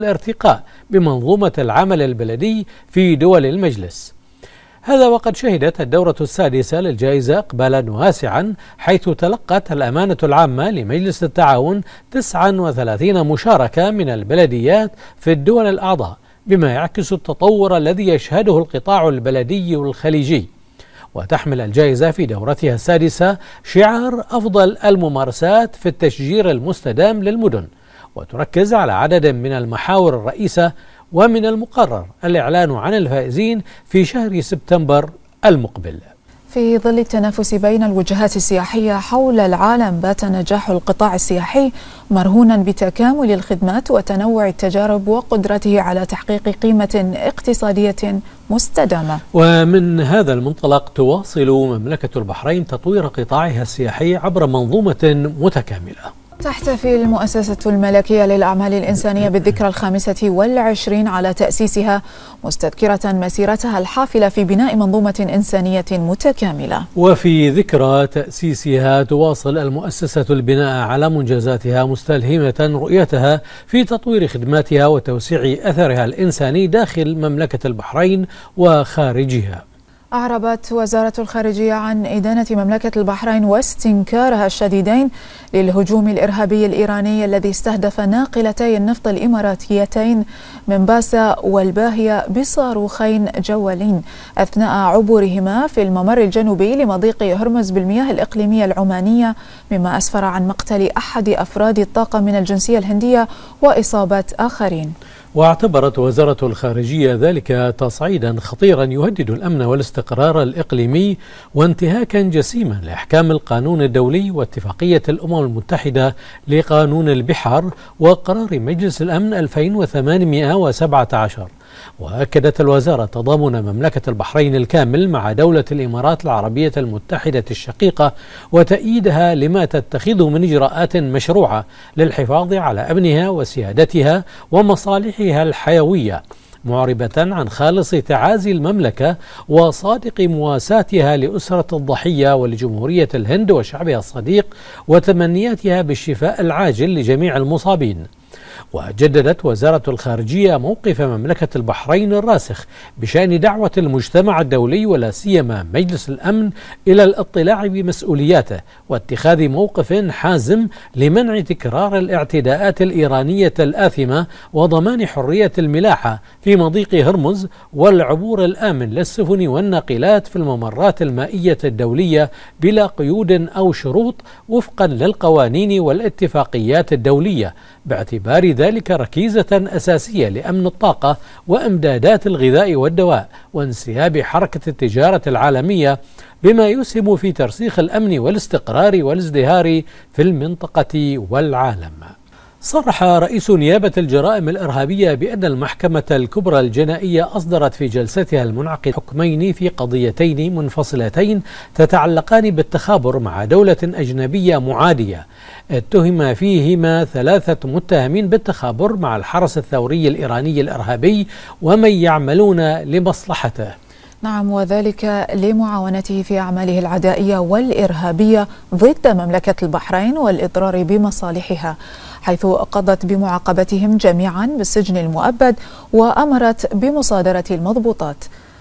الارتقاء بمنظومة العمل البلدي في دول المجلس. هذا وقد شهدت الدورة السادسة للجائزة إقبالا واسعا، حيث تلقت الأمانة العامة لمجلس التعاون 39 مشاركة من البلديات في الدول الأعضاء، بما يعكس التطور الذي يشهده القطاع البلدي الخليجي. وتحمل الجائزة في دورتها السادسة شعار أفضل الممارسات في التشجير المستدام للمدن، وتركز على عدد من المحاور الرئيسة، ومن المقرر الإعلان عن الفائزين في شهر سبتمبر المقبل. في ظل التنافس بين الوجهات السياحية حول العالم، بات نجاح القطاع السياحي مرهونا بتكامل الخدمات وتنوع التجارب وقدرته على تحقيق قيمة اقتصادية مستدامة. ومن هذا المنطلق تواصل مملكة البحرين تطوير قطاعها السياحي عبر منظومة متكاملة. تحتفل المؤسسة الملكية للأعمال الإنسانية بالذكرى 25 على تأسيسها، مستذكرة مسيرتها الحافلة في بناء منظومة إنسانية متكاملة. وفي ذكرى تأسيسها تواصل المؤسسة البناء على منجزاتها، مستلهمة رؤيتها في تطوير خدماتها وتوسيع أثرها الإنساني داخل مملكة البحرين وخارجها. أعربت وزارة الخارجية عن إدانة مملكة البحرين واستنكارها الشديدين للهجوم الإرهابي الإيراني الذي استهدف ناقلتي النفط الإماراتيتين من باسا والباهية بصاروخين جوالين أثناء عبورهما في الممر الجنوبي لمضيق هرمز بالمياه الإقليمية العمانية، مما أسفر عن مقتل أحد أفراد الطاقم من الجنسية الهندية وإصابة آخرين. واعتبرت وزارة الخارجية ذلك تصعيدا خطيرا يهدد الأمن والاستقرار الإقليمي وانتهاكا جسيما لأحكام القانون الدولي واتفاقية الأمم المتحدة لقانون البحار وقرار مجلس الأمن 2817. وأكدت الوزارة تضامن مملكة البحرين الكامل مع دولة الإمارات العربية المتحدة الشقيقة وتأييدها لما تتخذه من إجراءات مشروعة للحفاظ على أمنها وسيادتها ومصالحها الحيوية، معربة عن خالص تعازي المملكة وصادق مواساتها لأسرة الضحية ولجمهورية الهند وشعبها الصديق، وتمنياتها بالشفاء العاجل لجميع المصابين. وجددت وزارة الخارجية موقف مملكة البحرين الراسخ بشأن دعوة المجتمع الدولي ولا سيما مجلس الأمن إلى الاطلاع بمسؤولياته واتخاذ موقف حازم لمنع تكرار الاعتداءات الإيرانية الآثمة وضمان حرية الملاحة في مضيق هرمز والعبور الآمن للسفن والناقلات في الممرات المائية الدولية بلا قيود أو شروط وفقا للقوانين والاتفاقيات الدولية، باعتبار ذلك ركيزة أساسية لأمن الطاقة وإمدادات الغذاء والدواء وانسياب حركة التجارة العالمية، بما يسهم في ترسيخ الأمن والاستقرار والازدهار في المنطقة والعالم. صرح رئيس نيابة الجرائم الإرهابية بأن المحكمة الكبرى الجنائية أصدرت في جلستها المنعقدة حكمين في قضيتين منفصلتين تتعلقان بالتخابر مع دولة أجنبية معادية اتهم فيهما 3 متهمين بالتخابر مع الحرس الثوري الإيراني الإرهابي ومن يعملون لمصلحته. نعم، وذلك لمعاونته في أعماله العدائية والإرهابية ضد مملكة البحرين والإضرار بمصالحها، حيث قضت بمعاقبتهم جميعا بالسجن المؤبد وأمرت بمصادرة المضبوطات.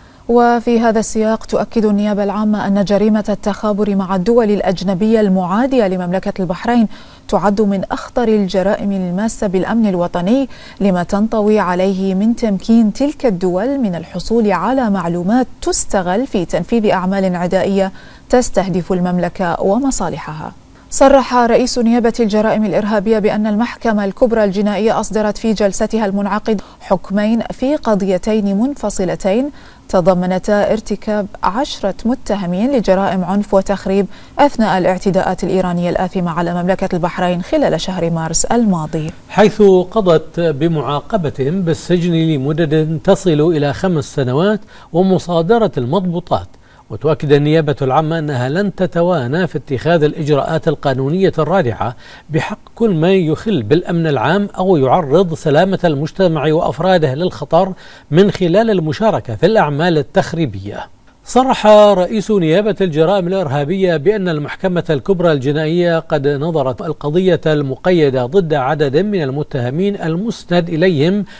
وفي هذا السياق تؤكد النيابة العامة أن جريمة التخابر مع الدول الأجنبية المعادية لمملكة البحرين تعد من أخطر الجرائم الماسة بالأمن الوطني، لما تنطوي عليه من تمكين تلك الدول من الحصول على معلومات تستغل في تنفيذ أعمال عدائية تستهدف المملكة ومصالحها. صرح رئيس نيابة الجرائم الإرهابية بأن المحكمة الكبرى الجنائية أصدرت في جلستها المنعقدة حكمين في قضيتين منفصلتين تضمنتا ارتكاب 10 متهمين لجرائم عنف وتخريب أثناء الاعتداءات الإيرانية الآثمة على مملكة البحرين خلال شهر مارس الماضي، حيث قضت بمعاقبتهم بالسجن لمدد تصل إلى 5 سنوات ومصادرة المضبوطات. وتؤكد النيابة العامة أنها لن تتوانى في اتخاذ الإجراءات القانونية الرادعة بحق كل ما يخل بالأمن العام أو يعرض سلامة المجتمع وأفراده للخطر من خلال المشاركة في الأعمال التخريبية. صرح رئيس نيابة الجرائم الإرهابية بأن المحكمة الكبرى الجنائية قد نظرت القضية المقيدة ضد عدد من المتهمين المسند إليهم